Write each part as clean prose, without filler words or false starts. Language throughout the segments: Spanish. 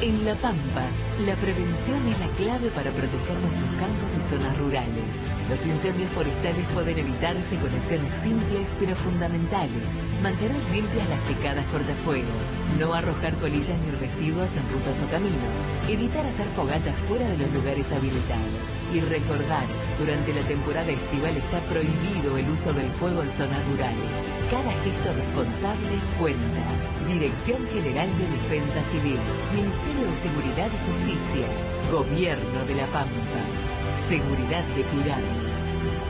En La Pampa, la prevención es la clave para proteger nuestros campos y zonas rurales. Los incendios forestales pueden evitarse con acciones simples pero fundamentales. Mantener limpias las picadas cortafuegos, no arrojar colillas ni residuos en rutas o caminos, evitar hacer fogatas fuera de los lugares habilitados y recordar, durante la temporada estival está prohibido el uso del fuego en zonas rurales. Cada gesto responsable cuenta. Dirección General de Defensa Civil, Ministerio de Seguridad y Justicia, Gobierno de La Pampa. Seguridad de cuidarnos.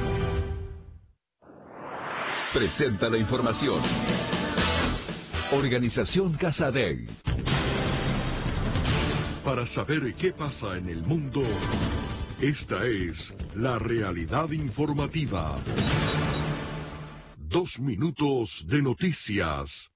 Presenta la información. Organización Casadei. Para saber qué pasa en el mundo, esta es la realidad informativa. 2 minutos de noticias.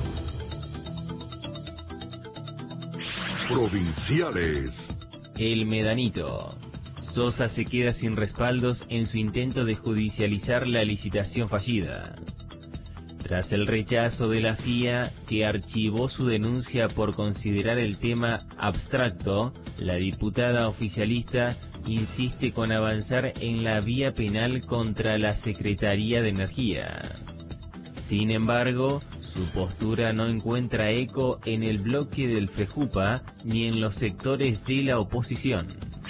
Provinciales. El Medanito. Sosa se queda sin respaldos en su intento de judicializar la licitación fallida. Tras el rechazo de la FIA, que archivó su denuncia por considerar el tema abstracto, la diputada oficialista insiste con avanzar en la vía penal contra la Secretaría de Energía. Sin embargo, su postura no encuentra eco en el bloque del Frejupa ni en los sectores de la oposición.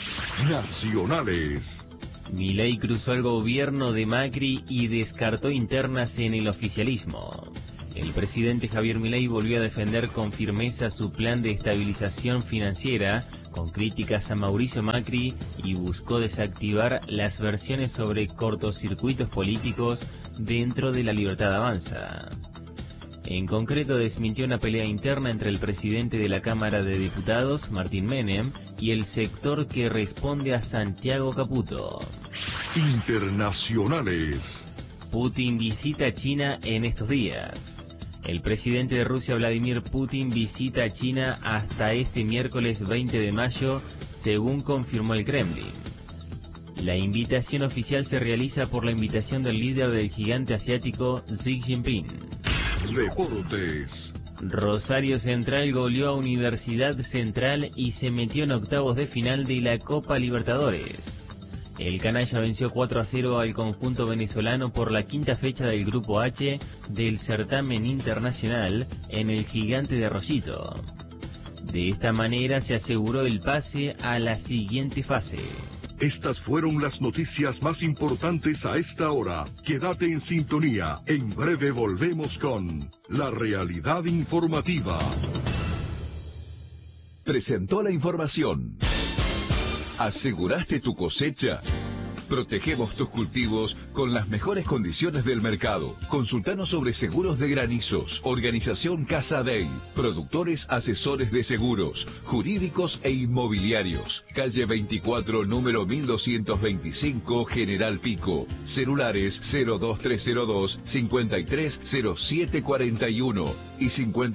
Nacionales. Milei cruzó al gobierno de Macri y descartó internas en el oficialismo. El presidente Javier Milei volvió a defender con firmeza su plan de estabilización financiera, con críticas a Mauricio Macri, y buscó desactivar las versiones sobre cortocircuitos políticos dentro de La Libertad Avanza. En concreto, desmintió una pelea interna entre el presidente de la Cámara de Diputados, Martín Menem, y el sector que responde a Santiago Caputo. Internacionales. Putin visita China en estos días. El presidente de Rusia, Vladimir Putin, visita China hasta este miércoles 20 de mayo, según confirmó el Kremlin. La invitación oficial se realiza por la invitación del líder del gigante asiático, Xi Jinping. Deportes. Rosario Central goleó a Universidad Central y se metió en octavos de final de la Copa Libertadores. El canalla venció 4-0 al conjunto venezolano por la quinta fecha del Grupo H del certamen internacional en el Gigante de Arroyito. De esta manera se aseguró el pase a la siguiente fase. Estas fueron las noticias más importantes a esta hora. Quédate en sintonía. En breve volvemos con la realidad informativa. Presentó la información. ¿Aseguraste tu cosecha? Protegemos tus cultivos con las mejores condiciones del mercado. Consultanos sobre seguros de granizos. Organización Casadei. Productores asesores de seguros, jurídicos e inmobiliarios. Calle 24, número 1225, General Pico. Celulares 02302 530741 y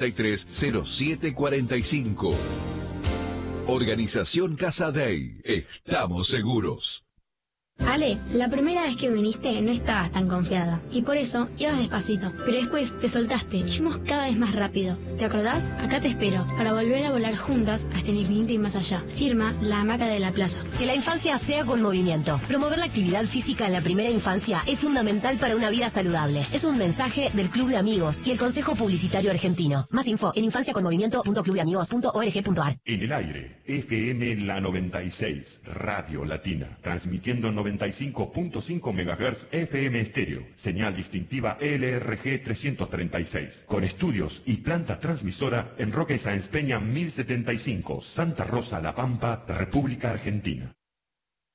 530745. Organización Casadei. Estamos seguros. Ale, la primera vez que viniste no estabas tan confiada y por eso ibas despacito, pero después te soltaste y fuimos cada vez más rápido. ¿Te acordás? Acá te espero para volver a volar juntas hasta el infinito y más allá. Firma La Hamaca de la Plaza. Que la infancia sea con movimiento. Promover la actividad física en la primera infancia es fundamental para una vida saludable. Es un mensaje del Club de Amigos y el Consejo Publicitario Argentino. Más info en infanciaconmovimiento.clubdeamigos.org.ar. En el aire, FM La 96, Radio Latina, transmitiendo 95.5 MHz FM estéreo, señal distintiva LRG 336, con estudios y planta transmisora en Roque Sáenz Peña 1075, Santa Rosa, La Pampa, República Argentina.